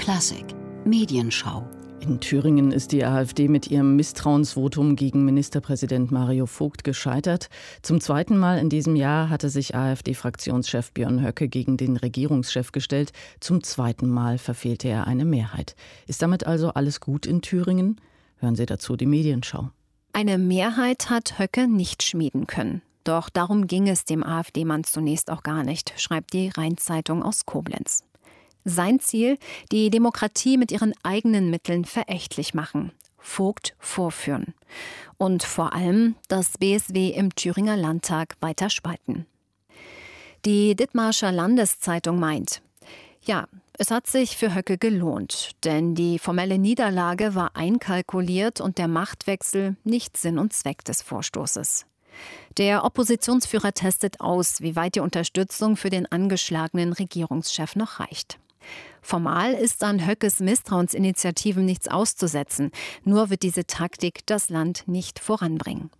Classic Medienschau. In Thüringen ist die AfD mit ihrem Misstrauensvotum gegen Ministerpräsident Mario Vogt gescheitert. Zum zweiten Mal in diesem Jahr hatte sich AfD-Fraktionschef Björn Höcke gegen den Regierungschef gestellt. Zum zweiten Mal verfehlte er eine Mehrheit. Ist damit also alles gut in Thüringen? Hören Sie dazu die Medienschau. Eine Mehrheit hat Höcke nicht schmieden können. Doch darum ging es dem AfD-Mann zunächst auch gar nicht, schreibt die Rhein-Zeitung aus Koblenz. Sein Ziel, die Demokratie mit ihren eigenen Mitteln verächtlich machen, Vogt vorführen und vor allem das BSW im Thüringer Landtag weiter spalten. Die Dithmarscher Landeszeitung meint, ja, es hat sich für Höcke gelohnt, denn die formelle Niederlage war einkalkuliert und der Machtwechsel nicht Sinn und Zweck des Vorstoßes. Der Oppositionsführer testet aus, wie weit die Unterstützung für den angeschlagenen Regierungschef noch reicht. Formal ist an Höckes Misstrauensinitiativen nichts auszusetzen, nur wird diese Taktik das Land nicht voranbringen.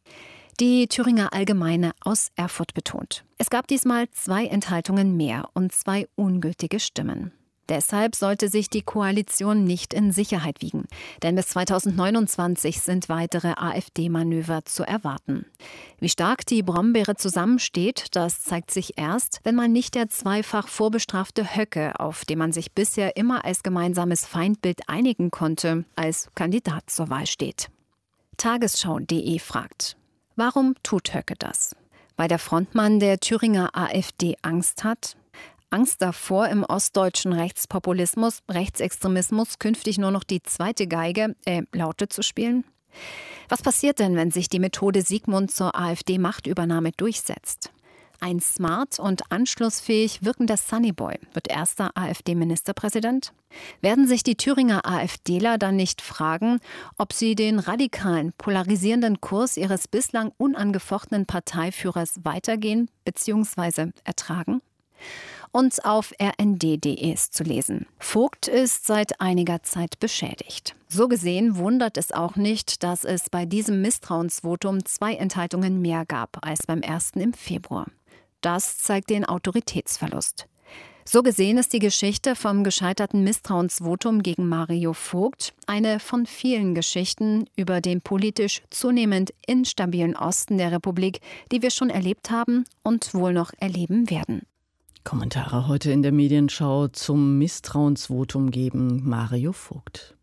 Die Thüringer Allgemeine aus Erfurt betont: Es gab diesmal 2 Enthaltungen mehr und 2 ungültige Stimmen. Deshalb sollte sich die Koalition nicht in Sicherheit wiegen, denn bis 2029 sind weitere AfD-Manöver zu erwarten. Wie stark die Brombeere zusammensteht, das zeigt sich erst, wenn man nicht der zweifach vorbestrafte Höcke, auf den man sich bisher immer als gemeinsames Feindbild einigen konnte, als Kandidat zur Wahl steht. Tagesschau.de fragt: Warum tut Höcke das? Weil der Frontmann der Thüringer AfD Angst hat? Angst davor, im ostdeutschen Rechtsextremismus künftig nur noch die zweite Geige, Laute zu spielen? Was passiert denn, wenn sich die Methode Sigmund zur AfD-Machtübernahme durchsetzt? Ein smart und anschlussfähig wirkender Sunnyboy wird erster AfD-Ministerpräsident? Werden sich die Thüringer AfDler dann nicht fragen, ob sie den radikalen, polarisierenden Kurs ihres bislang unangefochtenen Parteiführers weitergehen bzw. ertragen? Und auf rnd.de ist zu lesen: Vogt ist seit einiger Zeit beschädigt. So gesehen wundert es auch nicht, dass es bei diesem Misstrauensvotum 2 Enthaltungen mehr gab als beim ersten im Februar. Das zeigt den Autoritätsverlust. So gesehen ist die Geschichte vom gescheiterten Misstrauensvotum gegen Mario Vogt eine von vielen Geschichten über den politisch zunehmend instabilen Osten der Republik, die wir schon erlebt haben und wohl noch erleben werden. Kommentare heute in der Medienschau zum Misstrauensvotum gegen Mario Vogt.